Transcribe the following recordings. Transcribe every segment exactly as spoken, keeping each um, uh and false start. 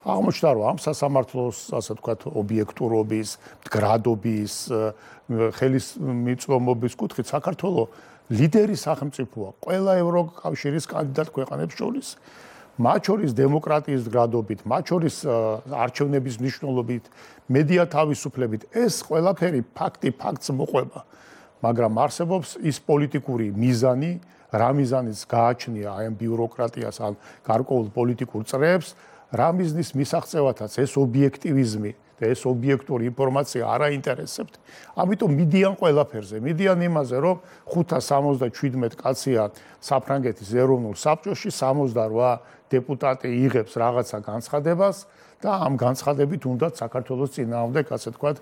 აღმოჩნდა, რომ ამ სასამართლოს, ასე ვთქვათ, ობიექტურობის, მდგრადობის, ხელისმიწვეობის კუთხით საქართველოს ლიდერი სახელმწიფოა ყველა ევროკავშირის კანდიდატ ქვეყნებს შორის. მათ შორის დემოკრატიის მდგრადობით, მათ შორის არჩევნების მნიშვნელობით, მედია თავისუფლებით, ეს ყველაფერი ფაქტი ფაქტს მოყვება. მაგრამ არსებობს ის პოლიტიკური მიზანი, რა მიზანიც გააჩნია აი ამ ბიუროკრატიას ან გარკვეულ პოლიტიკურ წრეებს, რა მიზნის მისაღწევათაც ეს ობიექტივიზმი და ეს ობიექტური ინფორმაცია არ აინტერესებთ. ამიტომ მიდიან ყველაფერზე, მიდიან იმაზე, რომ ხუთას სამოცდაშვიდმეტ კაცია საფრანგეთის ეროვნულ საბჭოში, სამოცდარვა დეპუტატი იღებს რაღაცა განცხადებას და ამ განცხადებით უნდათ საქართველოს წინააღმდეგ, ასე ვთქვათ,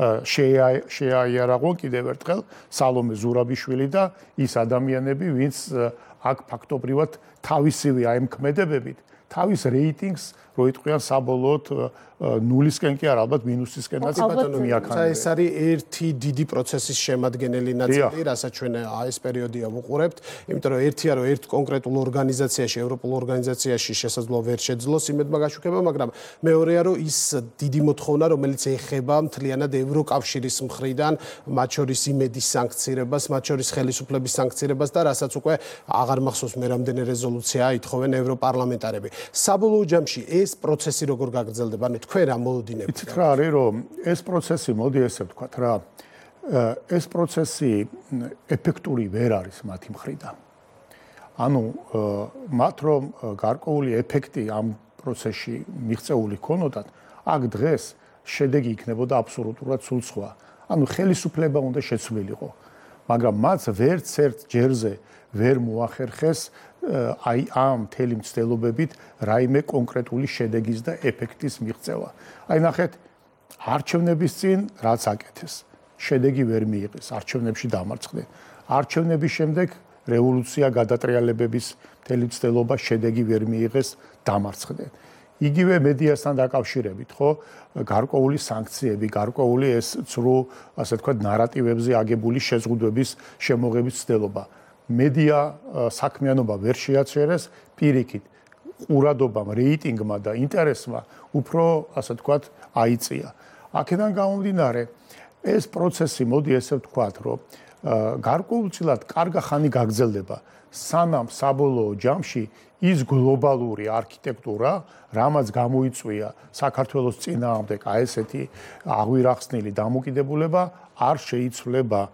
შეაიარაღონ კიდევ ერთხელ სალომე ზურაბიშვილი და ის ადამიანები, ვინც აქ ფაქტობრივად თავისივე აი ამ ქმედებებით თავის რეიტინგს რო იტყვიან საბოლოოდ ნულისკენ კი არა, ალბათ მინუსისკენაც მიაქანებენ. ეს არის ერთი დიდი პროცესის შემადგენელი ნაწილი, რასაც ჩვენ ეს პერიოდია ვუყურებთ, იმიტომ რომ ერთია რომ ერთ კონკრეტულ ორგანიზაციაში, ევროპულ ორგანიზაციაში შესაძლოა ვერ შეძლოს იმედმა გაშუქება, მაგრამ მეორეა რომ ის დიდი მოთხოვნა, რომელიც ეხება მთლიანად ევროკავშირის მხრიდან, მათ შორის იმედის სანქცირებას, მათ შორის ხელისუფლების სანქცირებას და რასაც უკვე აღარ მახსოვს მე რამდენი რეზოლუცია ითხოვენ ევროპარლამენტარები. საბოლოო ჯამში ეს პროცესი როგორ გაგრძელდება? ანუ თქვენ რა მოლოდინებთ? იცით რა არის, რომ ეს პროცესი, მოდი ესე ვთქვათ რა, ეს პროცესი ეფექტური ვერ არის მათი მხრიდან. ანუ მათ რომ გარკვეული ეფექტი ამ პროცესში მიღწეული ქონოდათ, აქ დღეს შედეგი იქნებოდა აბსოლუტურად სულ სხვა. ანუ ხელისუფლება უნდა შეცვლილიყო, მაგრამ მათ ვერც ერთ ჯერზე ვერ მოახერხეს აი ამ მთელი მცდელობებით რაიმე კონკრეტული შედეგის და ეფექტის მიღწევა. აი ნახეთ, არჩევნების წინ რაც აკეთეს, შედეგი ვერ მიიღეს, არჩევნებში დამარცხდნენ. არჩევნების შემდეგ რევოლუცია, გადატრიალებების მთელი მცდელობა, შედეგი ვერ მიიღეს, დამარცხდნენ. იგივე მედიასთან დაკავშირებით, ხო, გარკვეული სანქციები, გარკვეული ეს ცრუ, ასე ვთქვათ, ნარატივებზე აგებული შეზღუდვების შემოღების მცდელობა. მედია საქმიანობა ვერ შეაჩერეს, პირიქით ყურადობამ, რეიტინგმა და ინტერესმა უფრო, ასე ვთქვათ, აიწია. აქედან გამომდინარე, ეს პროცესი, მოდი ესე ვთქვათ, რომ გარკვეულწილად კარგი ხანი გაგრძელდება, სანამ საბოლოო ჯამში ის გლობალური არქიტექტურა, რამაც გამოიწვია საქართველოს წინააღმდეგ აი ესეთი აღვირახსნილი დამოკიდებულება, არ შეიცვლება